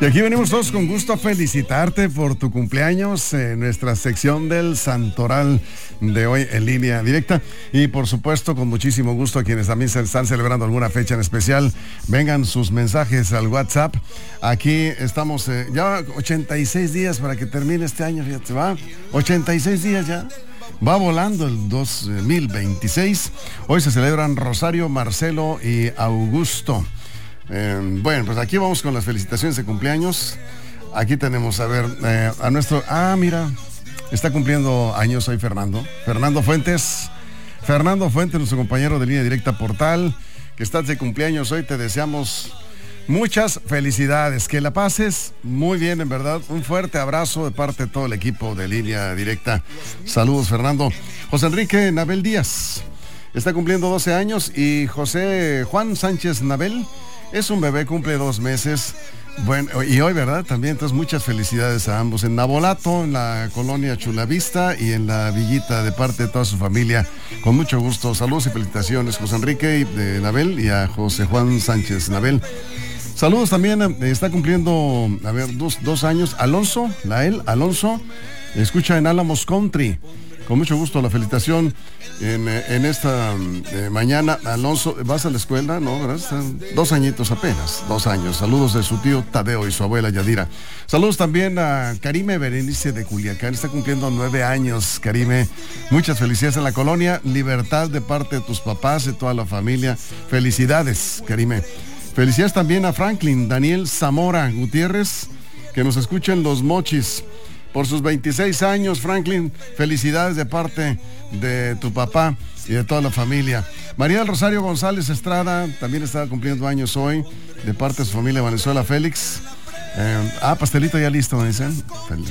Y aquí venimos todos con gusto a felicitarte por tu cumpleaños en nuestra sección del Santoral de hoy en línea directa. Y por supuesto, con muchísimo gusto a quienes también se están celebrando alguna fecha en especial, vengan sus mensajes al WhatsApp. Aquí estamos ya 86 días para que termine este año, fíjate, va. 86 días ya. Va volando el 2026. Hoy se celebran Rosario, Marcelo y Augusto. Bueno, pues aquí vamos con las felicitaciones de cumpleaños. Aquí tenemos, a ver, a nuestro... mira, está cumpliendo años hoy Fernando Fuentes, nuestro compañero de Línea Directa Portal, que estás de cumpleaños hoy. Te deseamos muchas felicidades, que la pases muy bien, en verdad. Un fuerte abrazo de parte de todo el equipo de Línea Directa. Saludos, Fernando. José Enrique Nabel Díaz está cumpliendo 12 años y José Juan Sánchez Nabel es un bebé, cumple 2 meses. Bueno, y hoy, ¿verdad? También, entonces, muchas felicidades a ambos. En Nabolato, en la colonia Chulavista y en la Villita, de parte de toda su familia. Con mucho gusto. Saludos y felicitaciones, José Enrique Nabel y a José Juan Sánchez Nabel. Saludos también, está cumpliendo, a ver, dos años, Alonso, Alonso, escucha en Álamos Country. Con mucho gusto la felicitación en esta mañana. Alonso, ¿vas a la escuela? No, ¿verdad? Están 2 añitos apenas, 2 años. Saludos de su tío Tadeo y su abuela Yadira. Saludos también a Karime Berenice de Culiacán. Está cumpliendo 9 años, Karime. Muchas felicidades en la colonia. Libertad de parte de tus papás y toda la familia. Felicidades, Karime. Felicidades también a Franklin Daniel Zamora Gutiérrez, que nos escucha en Los Mochis. Por sus 26 años, Franklin, felicidades de parte de tu papá y de toda la familia. María del Rosario González Estrada también está cumpliendo años hoy, de parte de su familia Venezuela Félix. Pastelito ya listo, me dicen.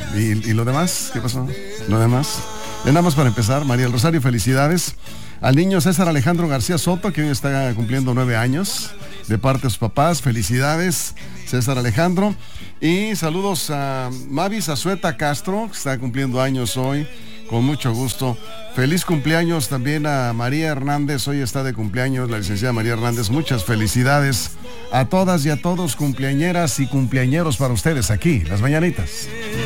¿Y lo demás? ¿Qué pasó? ¿Lo demás? Nada más para empezar, María del Rosario, felicidades. Al niño César Alejandro García Soto, que hoy está cumpliendo 9 años, de parte de sus papás. Felicidades, César Alejandro. Y saludos a Mavis Azueta Castro, que está cumpliendo años hoy, con mucho gusto. Feliz cumpleaños también a María Hernández, hoy está de cumpleaños la licenciada María Hernández. Muchas felicidades a todas y a todos, cumpleañeras y cumpleañeros, para ustedes aquí, Las Mañanitas.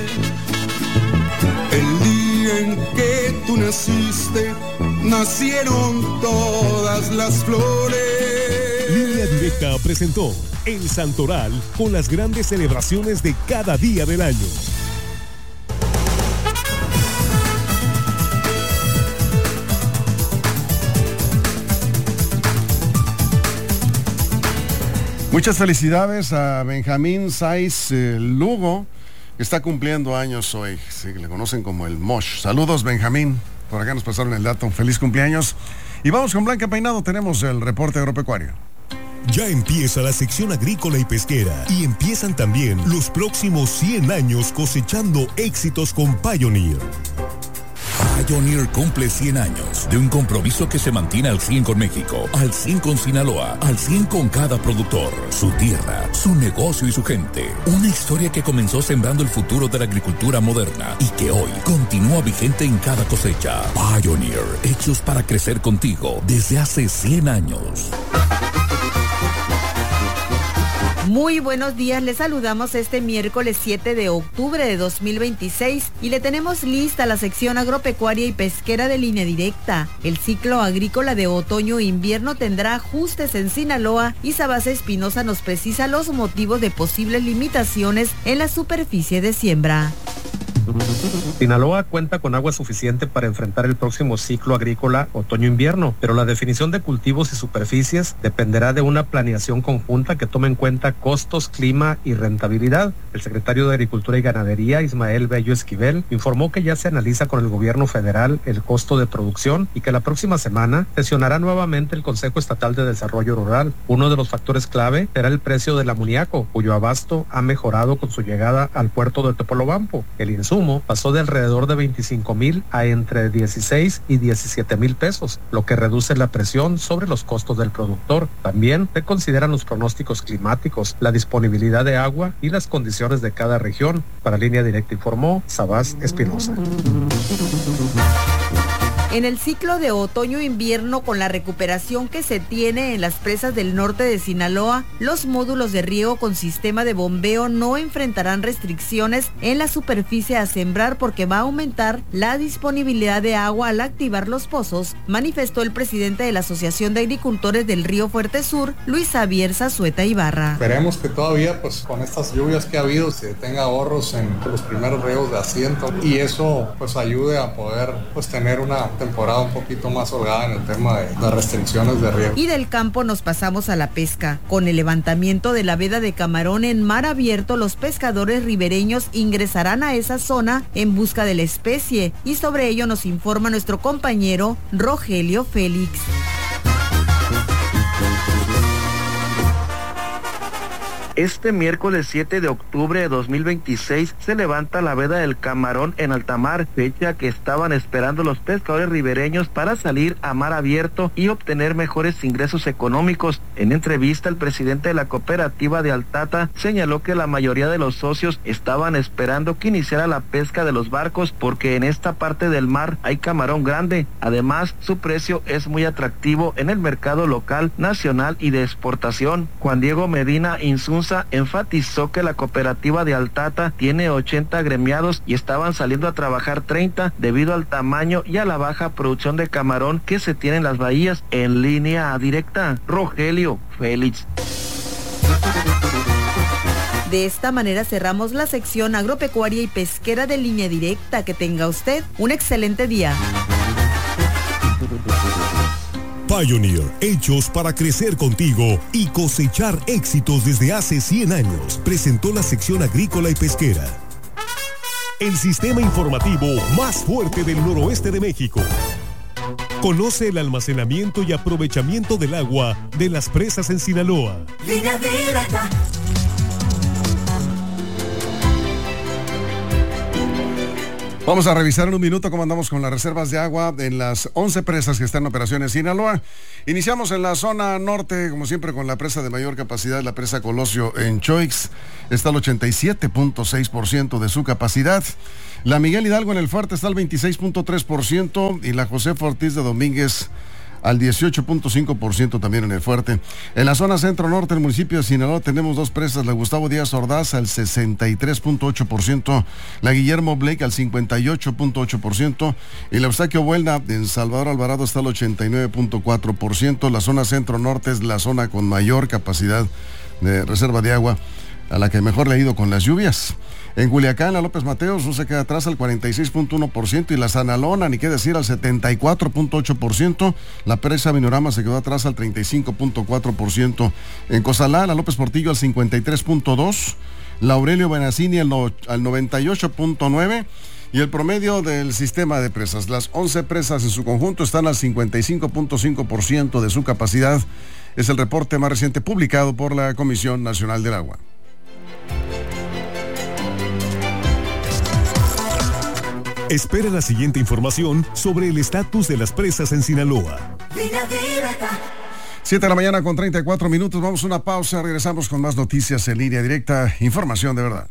El día en que tú naciste, nacieron todas las flores. Línea Directa presentó El Santoral, con las grandes celebraciones de cada día del año. Muchas felicidades a Benjamín Saiz Lugo, que está cumpliendo años hoy. Sí, le conocen como el Mosh. Saludos, Benjamín. Por acá nos pasaron el dato. Feliz cumpleaños. Y vamos con Blanca Peinado. Tenemos el reporte agropecuario. Ya empieza la sección agrícola y pesquera, y empiezan también los próximos 100 años cosechando éxitos con Pioneer. Pioneer cumple 100 años de un compromiso que se mantiene al 100 con México, al 100 con Sinaloa, al 100 con cada productor, su tierra, su negocio y su gente. Una historia que comenzó sembrando el futuro de la agricultura moderna y que hoy continúa vigente en cada cosecha. Pioneer, hechos para crecer contigo desde hace 100 años. Muy buenos días, les saludamos este miércoles 7 de octubre de 2026 y le tenemos lista la sección agropecuaria y pesquera de Línea Directa. El ciclo agrícola de otoño-invierno tendrá ajustes en Sinaloa y Sabás Espinosa nos precisa los motivos de posibles limitaciones en la superficie de siembra. Sinaloa cuenta con agua suficiente para enfrentar el próximo ciclo agrícola otoño-invierno, pero la definición de cultivos y superficies dependerá de una planeación conjunta que tome en cuenta costos, clima y rentabilidad. El secretario de Agricultura y Ganadería, Ismael Bello Esquivel, informó que ya se analiza con el gobierno federal el costo de producción y que la próxima semana sesionará nuevamente el Consejo Estatal de Desarrollo Rural. Uno de los factores clave será el precio del amoníaco, cuyo abasto ha mejorado con su llegada al puerto de Topolobampo. El insumo pasó de alrededor de 25,000 a entre 16 y 17,000 pesos, lo que reduce la presión sobre los costos del productor. También se consideran los pronósticos climáticos, la disponibilidad de agua y las condiciones de cada región. Para Línea Directa informó Sabás Espinosa. En el ciclo de otoño-invierno, con la recuperación que se tiene en las presas del norte de Sinaloa, los módulos de riego con sistema de bombeo no enfrentarán restricciones en la superficie a sembrar porque va a aumentar la disponibilidad de agua al activar los pozos, manifestó el presidente de la Asociación de Agricultores del Río Fuerte Sur, Luis Javier Zazueta Ibarra. Esperemos que todavía, pues con estas lluvias que ha habido, se tenga ahorros en los primeros riegos de asiento y eso pues ayude a poder pues tener una temporada un poquito más holgada en el tema de las restricciones de riego. Y del campo nos pasamos a la pesca. Con el levantamiento de la veda de camarón en mar abierto, los pescadores ribereños ingresarán a esa zona en busca de la especie y sobre ello nos informa nuestro compañero Rogelio Félix. Este miércoles 7 de octubre de 2026 se levanta la veda del camarón en alta mar, fecha que estaban esperando los pescadores ribereños para salir a mar abierto y obtener mejores ingresos económicos. En entrevista, el presidente de la cooperativa de Altata señaló que la mayoría de los socios estaban esperando que iniciara la pesca de los barcos porque en esta parte del mar hay camarón grande. Además, su precio es muy atractivo en el mercado local, nacional y de exportación. Juan Diego Medina Insunza enfatizó que la cooperativa de Altata tiene 80 agremiados y estaban saliendo a trabajar 30 debido al tamaño y a la baja producción de camarón que se tiene en las bahías. En línea directa, Rogelio Félix. De esta manera cerramos la sección agropecuaria y pesquera de Línea Directa. Que tenga usted un excelente día. Pioneer, hechos para crecer contigo y cosechar éxitos desde hace 100 años, presentó la sección agrícola y pesquera. El sistema informativo más fuerte del noroeste de México. Conoce el almacenamiento y aprovechamiento del agua de las presas en Sinaloa. Línea Directa. Vamos a revisar en un minuto cómo andamos con las reservas de agua en las 11 presas que están en operación en Sinaloa. Iniciamos en la zona norte, como siempre, con la presa de mayor capacidad, la presa Colosio en Choix. Está al 87.6% de su capacidad. La Miguel Hidalgo en el Fuerte está al 26.3% y la Josefa Ortiz de Domínguez al 18.5% también en el Fuerte. En la zona centro-norte del municipio de Sinaloa tenemos dos presas, la Gustavo Díaz Ordaz al 63.8%, la Guillermo Blake al 58.8% y la Eustaquio Buelna en Salvador Alvarado está al 89.4%. La zona centro-norte es la zona con mayor capacidad de reserva de agua, a la que mejor le ha ido con las lluvias. En Culiacán, la López Mateos no se queda atrás al 46.1% y la Sanalona, ni qué decir, al 74.8%. La presa Minorama se quedó atrás al 35.4%. En Cozalá, la López Portillo al 53.2%. La Aurelio Benaccini al 98.9%. Y el promedio del sistema de presas, las 11 presas en su conjunto están al 55.5% de su capacidad. Es el reporte más reciente publicado por la Comisión Nacional del Agua. Espera la siguiente información sobre el estatus de las presas en Sinaloa. 7 de la mañana con 34 minutos. Vamos a una pausa. Regresamos con más noticias en Línea Directa. Información de verdad.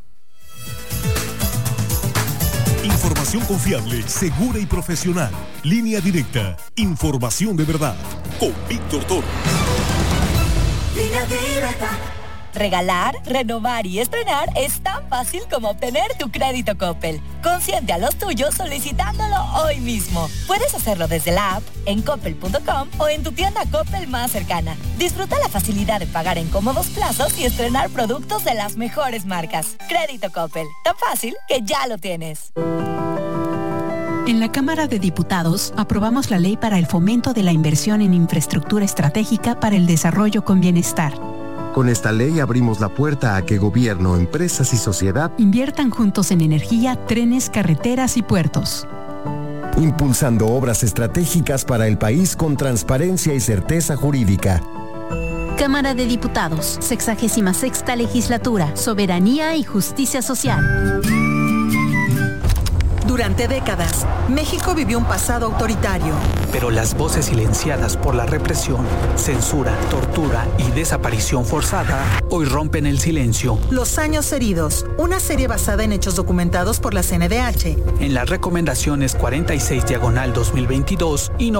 Información confiable, segura y profesional. Línea Directa. Información de verdad. Con Víctor Toro. Línea Directa. Regalar, renovar y estrenar es tan fácil como obtener tu crédito Coppel. Consiente a los tuyos solicitándolo hoy mismo. Puedes hacerlo desde la app, en coppel.com o en tu tienda Coppel más cercana. Disfruta la facilidad de pagar en cómodos plazos y estrenar productos de las mejores marcas. Crédito Coppel, tan fácil que ya lo tienes. En la Cámara de Diputados aprobamos la ley para el fomento de la inversión en infraestructura estratégica para el desarrollo con bienestar. Con esta ley abrimos la puerta a que gobierno, empresas y sociedad inviertan juntos en energía, trenes, carreteras y puertos. Impulsando obras estratégicas para el país con transparencia y certeza jurídica. Cámara de Diputados, 66ª Legislatura, Soberanía y Justicia Social. Durante décadas, México vivió un pasado autoritario. Pero las voces silenciadas por la represión, censura, tortura y desaparición forzada hoy rompen el silencio. Los años heridos, una serie basada en hechos documentados por la CNDH. En las recomendaciones 46/2022 y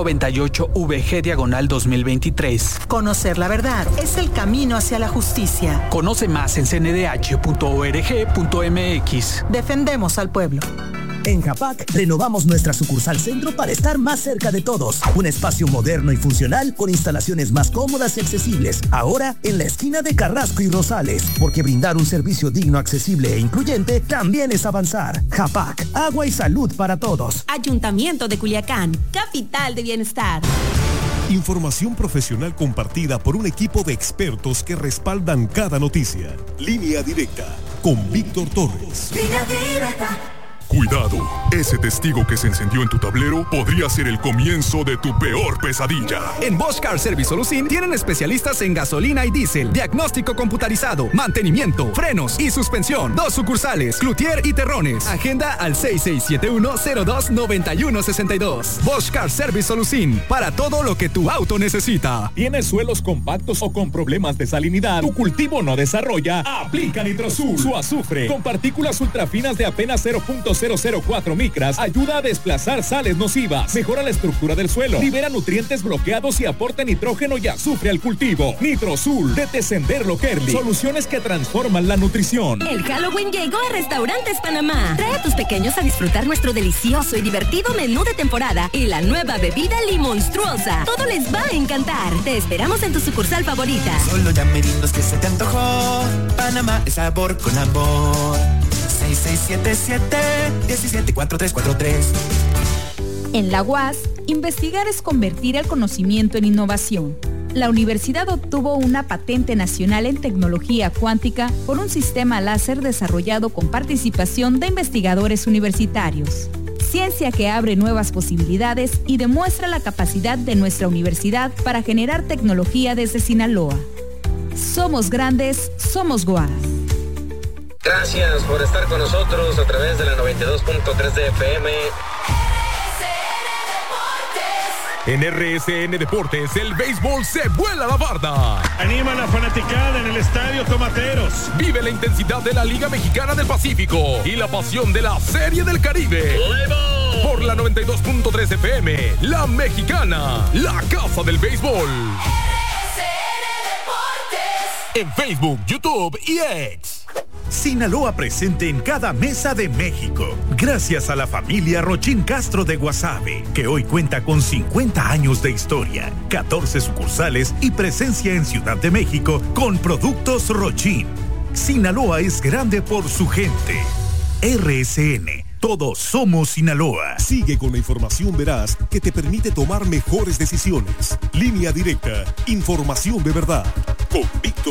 98/VG/2023. Conocer la verdad es el camino hacia la justicia. Conoce más en cndh.org.mx. Defendemos al pueblo. En Japac, renovamos nuestra sucursal centro para estar más cerca de todos. Un espacio moderno y funcional con instalaciones más cómodas y accesibles. Ahora, en la esquina de Carrasco y Rosales. Porque brindar un servicio digno, accesible e incluyente también es avanzar. Japac, agua y salud para todos. Ayuntamiento de Culiacán, capital de bienestar. Información profesional compartida por un equipo de expertos que respaldan cada noticia. Línea Directa, con Víctor Torres. Línea Directa. Cuidado, ese testigo que se encendió en tu tablero podría ser el comienzo de tu peor pesadilla. En Bosch Car Service Solusin tienen especialistas en gasolina y diésel, diagnóstico computarizado, mantenimiento, frenos y suspensión. 2 sucursales, Cloutier y Terrones. Agenda al 6671-029162. Bosch Car Service Solusin, para todo lo que tu auto necesita. ¿Tienes suelos compactos o con problemas de salinidad? ¿Tu cultivo no desarrolla? Aplica Nitrosul. Su azufre, con partículas ultrafinas de apenas 0.004 micras, ayuda a desplazar sales nocivas, mejora la estructura del suelo, libera nutrientes bloqueados y aporta nitrógeno y azufre al cultivo. Nitrosul, de Tessenderlo Kerli. Soluciones que transforman la nutrición. El Halloween llegó a Restaurantes Panamá. Trae a tus pequeños a disfrutar nuestro delicioso y divertido menú de temporada y la nueva bebida Limonstruosa. Todo les va a encantar. Te esperamos en tu sucursal favorita. Solo llamerinos que se te antojó. Panamá es sabor con amor. 6677-174343. En la UAS, investigar es convertir el conocimiento en innovación. La universidad obtuvo una patente nacional en tecnología cuántica por un sistema láser desarrollado con participación de investigadores universitarios. Ciencia que abre nuevas posibilidades y demuestra la capacidad de nuestra universidad para generar tecnología desde Sinaloa. Somos grandes, somos UAS. Gracias por estar con nosotros a través de la 92.3 de FM. En RSN Deportes, el béisbol se vuela la barda. Anima la fanaticada en el Estadio Tomateros. Vive la intensidad de la Liga Mexicana del Pacífico y la pasión de la Serie del Caribe. Por la 92.3 FM, La Mexicana, la casa del béisbol. En Facebook, YouTube y X. Sinaloa presente en cada mesa de México, gracias a la familia Rochín Castro de Guasave, que hoy cuenta con 50 años de historia, 14 sucursales y presencia en Ciudad de México con productos Rochín. Sinaloa es grande por su gente. RSN, todos somos Sinaloa. Sigue con la información veraz que te permite tomar mejores decisiones. Línea Directa, información de verdad, con Víctor